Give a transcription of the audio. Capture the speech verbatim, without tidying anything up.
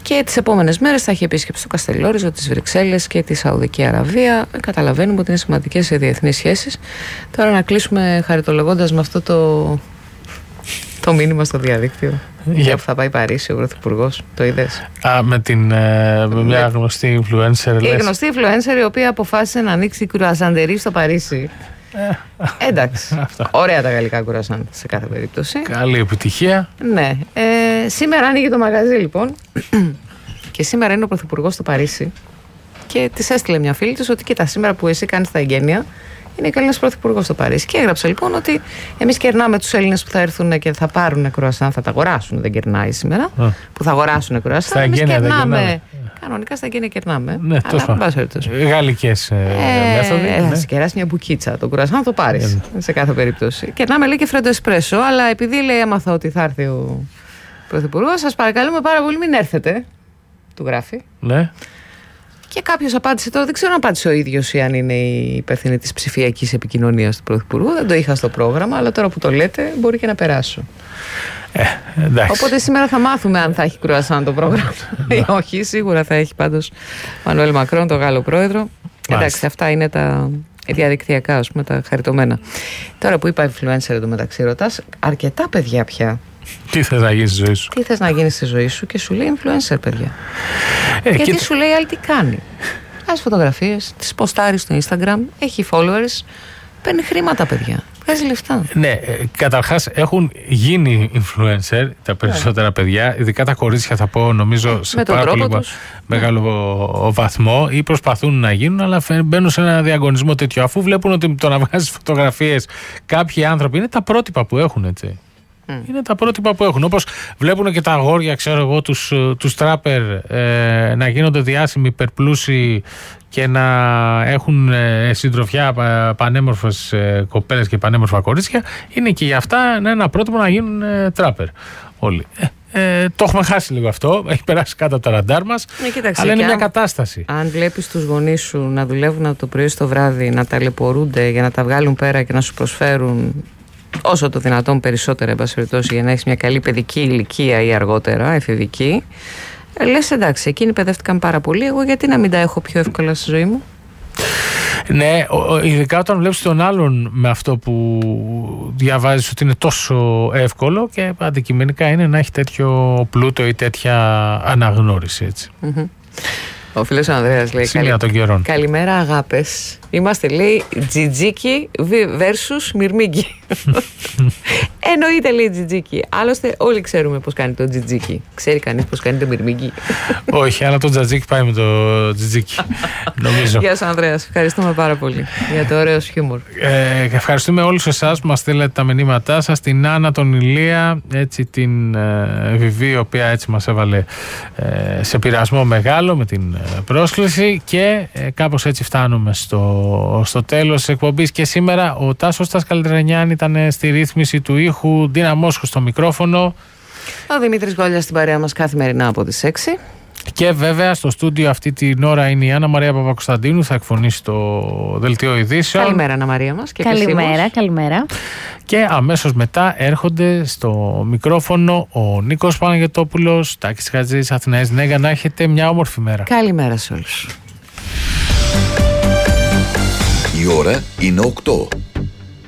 Και τις επόμενες μέρες θα έχει επίσκεψη στο Καστελόριζο, τις Βρυξέλλες και τη Σαουδική Αραβία. Καταλαβαίνουμε ότι είναι σημαντικές οι διεθνείς σχέσεις. Τώρα να κλείσουμε χαριτολογώντας με αυτό το, το μήνυμα στο διαδίκτυο. Για που θα πάει Παρίσι ο Πρωθυπουργός. Το είδες? Α, με, την, ε, με μια γνωστή influencer. Η γνωστή influencer η οποία αποφάσισε να ανοίξει κουρασαντερί στο Παρίσι. Ε, εντάξει. Ωραία τα γαλλικά κουρασάν σε κάθε περίπτωση. Καλή επιτυχία. Ναι. Ε, σήμερα άνοιγε το μαγαζί λοιπόν. Και σήμερα είναι ο Πρωθυπουργός στο Παρίσι. Και της έστειλε μια φίλη της ότι κοίτα, σήμερα που εσύ κάνεις τα εγγένεια, είναι και Έλληνας Πρωθυπουργός στο Παρίσι. Και έγραψε λοιπόν ότι εμείς κερνάμε τους Έλληνες που θα έρθουν και θα πάρουν κρουασάν, θα τα αγοράσουν. Δεν κερνάει σήμερα. Α. Που θα αγοράσουν κρουασάν. Εμείς κερνάμε. Κανονικά στα εγγένεια κερνάμε. Ναι, αλλά γαλλικές ε, μέθοδοι. Ε, ναι. Θα κεράσει μια μπουκίτσα. Το κουρασάν θα το πάρεις ναι. σε κάθε περίπτωση. Κερνάμε λέει και φρέντο εσπρέσο, αλλά επειδή λέει έμαθα ότι θα έρθει ο Πρωθυπουργός, σας παρακαλούμε πάρα πολύ μην έρθετε. Του γράφει. Ναι. Και κάποιος απάντησε τώρα, δεν ξέρω αν απάντησε ο ίδιος ή αν είναι η υπεύθυνη της ψηφιακής επικοινωνίας του Πρωθυπουργού. Δεν το είχα στο πρόγραμμα, αλλά τώρα που το λέτε μπορεί και να περάσω. Ε, Οπότε σήμερα θα μάθουμε αν θα έχει κρουασάν το πρόγραμμα ή όχι. Σίγουρα θα έχει πάντως Μανουέλ Μακρόν, τον Γάλλο πρόεδρο. Μάλιστα. Εντάξει, αυτά είναι τα διαδικτυακά, ας πούμε, τα χαριτωμένα. Τώρα που είπα influencer εντωμεταξύ, ρωτάς αρκετά παιδιά πια. Τι θες να γίνεις στη ζωή σου. Τι θες να γίνεις στη ζωή σου και σου λέει influencer, παιδιά. Ε, Γιατί και... σου λέει άλλη τι κάνει. Βγάζει φωτογραφίες, τις ποστάρει στο Instagram, έχει followers, παίρνει χρήματα, παιδιά. Βγάζει λεφτά. Ναι, καταρχάς έχουν γίνει influencer τα περισσότερα yeah. παιδιά, ειδικά τα κορίτσια θα πω, νομίζω σε πάρα πολύ μεγάλο yeah. βαθμό, ή προσπαθούν να γίνουν, αλλά μπαίνουν σε ένα διαγωνισμό τέτοιο. Αφού βλέπουν ότι το να βγάζεις φωτογραφίες κάποιοι άνθρωποι είναι τα πρότυπα που έχουν, έτσι. Mm. Είναι τα πρότυπα που έχουν. Όπως βλέπουν και τα αγόρια, ξέρω εγώ, τους, τους τράπερ ε, να γίνονται διάσημοι, υπερπλούσιοι και να έχουν ε, συντροφιά πανέμορφες ε, κοπέλες και πανέμορφα κορίτσια. Είναι και για αυτά ναι, ένα πρότυπο να γίνουν ε, τράπερ όλοι. Ε, ε, το έχουμε χάσει λίγο αυτό. Έχει περάσει κάτω από τα ραντάρ μας. Ε, κοίταξε, αλλά είναι μια αν, κατάσταση. Αν βλέπεις τους γονείς σου να δουλεύουν από το πρωί στο βράδυ, να ταλαιπωρούνται για να τα βγάλουν πέρα και να σου προσφέρουν όσο το δυνατόν περισσότερα, εν πάση περιπτώσει, για να έχεις μια καλή παιδική ηλικία ή αργότερα εφηβική, λες εντάξει, εκείνοι παιδεύτηκαν πάρα πολύ. Εγώ γιατί να μην τα έχω πιο εύκολα στη ζωή μου. Ναι, ειδικά όταν βλέπεις τον άλλον με αυτό που διαβάζεις ότι είναι τόσο εύκολο και αντικειμενικά είναι να έχει τέτοιο πλούτο ή τέτοια αναγνώριση, έτσι. Mm-hmm. Ο φίλος ο Ανδρέας λέει καλη... καλημέρα αγάπες. Είμαστε λέει τζιτζίκι versus μυρμήγκι. Εννοείται λέει τζιτζίκι. Άλλωστε όλοι ξέρουμε πώς κάνει το τζιτζίκι. Ξέρει κανείς πώς κάνει το μυρμήγκι? Όχι, αλλά το τζατζίκι πάει με το τζιτζίκι. Νομίζω. Γεια σου Ανδρέας, ευχαριστούμε πάρα πολύ για το ωραίο χιούμορ. ε, Ευχαριστούμε όλους εσάς που μας στείλετε τα μηνύματά σας. Την Άννα, τον Ηλία, έτσι την ε, Βιβί, η οποία έτσι μας έβαλε ε, σε πειρασμό μεγάλο με την ε, πρόσκληση. Και ε, κάπως έτσι φτάνουμε στο στο τέλος της εκπομπής και σήμερα ο Τάσος Τασκαλτρενιάν ήταν στη ρύθμιση του ήχου, Ντίνα Μόσχου στο μικρόφωνο, ο Δημήτρης Γκόλιας στην παρέα μας καθημερινά από τις έξι και βέβαια στο στούντιο αυτή την ώρα είναι η Άννα Μαρία Παπακοσταντίνου, θα εκφωνήσει το δελτίο ειδήσεων. Καλημέρα Άννα Μαρία μας και καλημέρα, καλημέρα. Και αμέσως μετά έρχονται στο μικρόφωνο ο Νίκος Παναγιωτόπουλος, Τάκης Χατζής, Αθηναής Νέγα. Να έχετε μια όμορφη μέρα. Καλημέρα σε όλους. Η ώρα είναι οκτώ.